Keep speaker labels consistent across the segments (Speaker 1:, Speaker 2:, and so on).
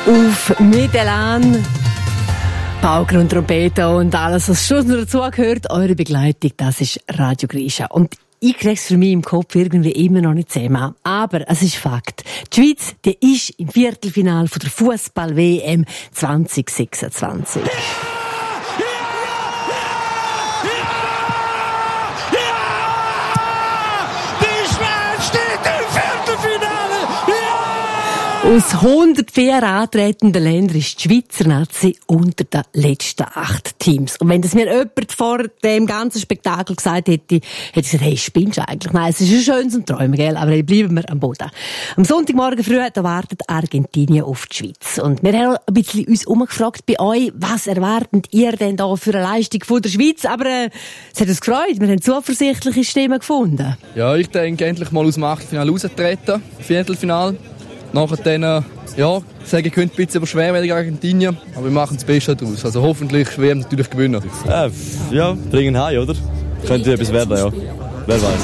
Speaker 1: auf Mittelan. Pauken und Trompete und alles, was schon dazu gehört. Eure Begleitung, das ist Radio Grisha. Und ich krieg's für mich im Kopf irgendwie immer noch nicht zusammen. Aber es ist Fakt. Die Schweiz, die ist im Viertelfinale von der Fußball-WM 2026. Aus 104 antretenden Ländern ist die Schweizer Nazi unter den letzten 8 Teams. Und wenn das mir jemand vor dem ganzen Spektakel gesagt hätte, hätte ich gesagt, hey, spinnst du eigentlich? Nein, es ist ein schönes Träumen, gell? Aber dann bleiben wir am Boden. Am Sonntagmorgen früh, da wartet Argentinien auf die Schweiz. Und wir haben ein bisschen uns umgefragt bei euch, was erwartet ihr denn da für eine Leistung von der Schweiz? Aber es hat uns gefreut, wir haben zuversichtliche Stimmen gefunden.
Speaker 2: Ja, ich denke, endlich mal aus dem Achtelfinale raustreten, Viertelfinale. Nachher dann, sagen, ich könnte ein bisschen überschwer gegen Argentinien, aber wir machen das Beste daraus. Also hoffentlich werden wir natürlich gewinnen.
Speaker 3: Ja, bringen heim, oder? Könnte etwas werden, ja. Wer weiß.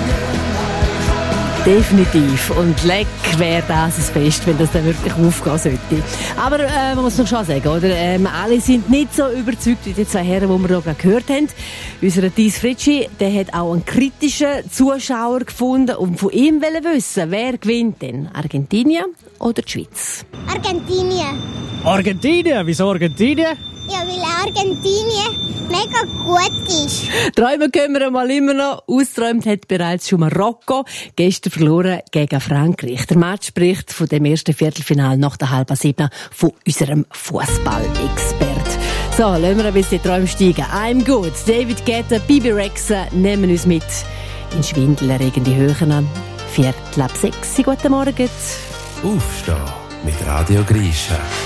Speaker 1: Definitiv. Und leck wäre das ein Fest, wenn das dann wirklich aufgehen sollte. Aber man muss noch schon sagen, oder? Alle sind nicht so überzeugt wie die 2 Herren, die wir hier gerade gehört haben. Unser Thies Fritschi, der hat auch einen kritischen Zuschauer gefunden und von ihm wollen wissen, wer gewinnt denn? Argentinien oder die Schweiz?
Speaker 4: Argentinien.
Speaker 5: Argentinien? Wieso Argentinien?
Speaker 4: Ja, weil Argentinien mega gut ist.
Speaker 1: Träumen können wir mal immer noch. Ausgeträumt hat bereits schon Marokko. Gestern verloren gegen Frankreich. Der Matchbericht von dem ersten Viertelfinale nach der 6:30 von unserem Fußball-Expert. So, lassen wir ein bisschen die Träume steigen. I'm good. David Guetta, Bibi Rexha nehmen uns mit in schwindelerregende Höhen. 5:45. Guten Morgen.
Speaker 6: Aufstehen mit Radio Grisha.